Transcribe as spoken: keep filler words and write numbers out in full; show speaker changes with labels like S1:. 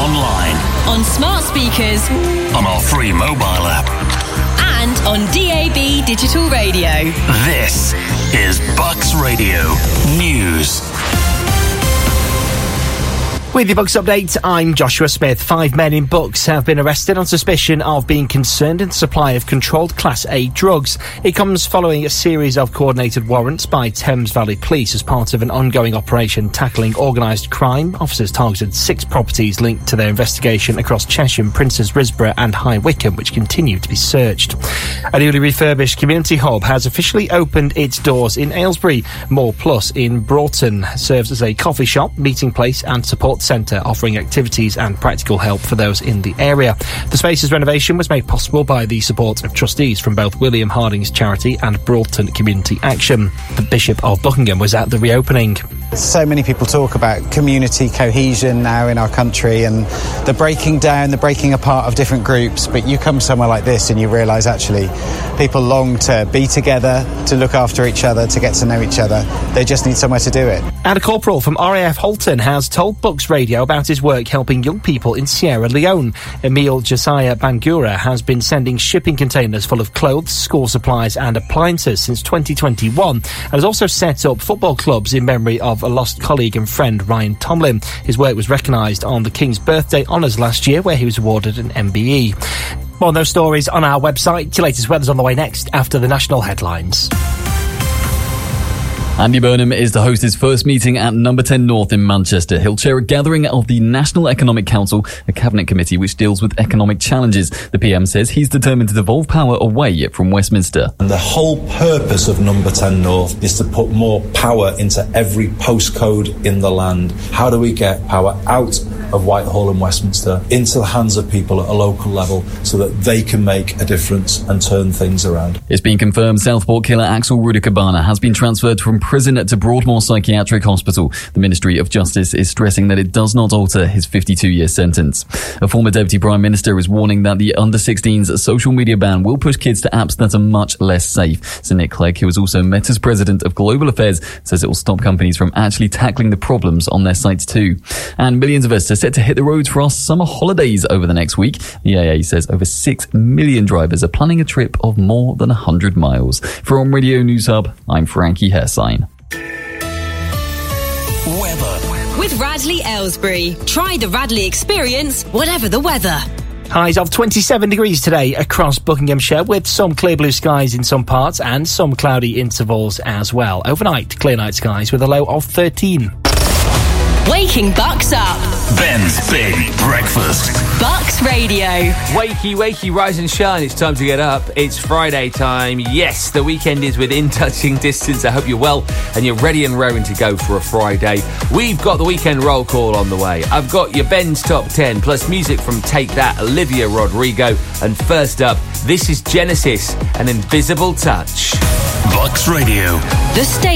S1: online,
S2: on smart speakers,
S1: on our free mobile app,
S2: and on D A B digital radio.
S1: This is Bucks Radio News.
S3: With your Bucks update, I'm Joshua Smith. Five men in Bucks have been arrested on suspicion of being concerned in the supply of controlled Class A drugs. It comes following a series of coordinated warrants by Thames Valley Police as part of an ongoing operation tackling organised crime. Officers targeted six properties linked to their investigation across Chesham, Princes Risborough and High Wycombe, which continue to be searched. A newly refurbished community hub has officially opened its doors in Aylesbury. More Plus in Broughton serves as a coffee shop, meeting place and support centre, offering activities and practical help for those in the area. The space's renovation was made possible by the support of trustees from both William Harding's charity and Broughton Community Action. The Bishop of Buckingham was at the reopening.
S4: So many people talk about community cohesion now in our country and the breaking down, the breaking apart of different groups, but you come somewhere like this and you realise actually people long to be together, to look after each other, to get to know each other. They just need somewhere to do it.
S3: And a corporal from R A F Halton has told Bucks Radio about his work helping young people in Sierra Leone. Emil Josiah Bangura has been sending shipping containers full of clothes, school supplies and appliances since twenty twenty-one, and has also set up football clubs in memory of a lost colleague and friend, Ryan Tomlin. His work was recognised on the King's Birthday Honours last year, where he was awarded an M B E. More on those stories on our website. Your latest weather's on the way next after the national headlines.
S5: Andy Burnham is to host his first meeting at Number ten North in Manchester. He'll chair a gathering of the National Economic Council, a cabinet committee which deals with economic challenges. The P M says he's determined to devolve power away from Westminster.
S6: And the whole purpose of Number ten North is to put more power into every postcode in the land. How do we get power out of Whitehall and Westminster into the hands of people at a local level so that they can make a difference and turn things around?
S5: It's been confirmed Southport killer Axel Rudikabana has been transferred from prison to Broadmoor Psychiatric Hospital. The Ministry of Justice is stressing that it does not alter his fifty-two-year sentence. A former Deputy Prime Minister is warning that the under sixteens social media ban will push kids to apps that are much less safe. Sir Nick Clegg, who is also Meta's President of Global Affairs, says it will stop companies from actually tackling the problems on their sites too. And millions of us are set to hit the roads for our summer holidays over the next week. The A A says over six million drivers are planning a trip of more than one hundred miles. From Radio News Hub, I'm Frankie Hersign.
S1: Weather.
S2: With Radley Aylesbury. Try the Radley experience, whatever the weather.
S3: Highs of twenty-seven degrees today across Buckinghamshire, with some clear blue skies in some parts and some cloudy intervals as well. Overnight, clear night skies with a low of thirteen.
S2: Waking Bucks up.
S1: Ben's Big Breakfast.
S2: Bucks Radio.
S7: Wakey, wakey, rise and shine. It's time to get up. It's Friday time. Yes, the weekend is within touching distance. I hope you're well and you're ready and raring to go for a Friday. We've got the weekend roll call on the way. I've got your Ben's Top ten, plus music from Take That, Olivia Rodrigo. And first up, this is Genesis, An Invisible Touch.
S1: Bucks Radio.
S2: The state.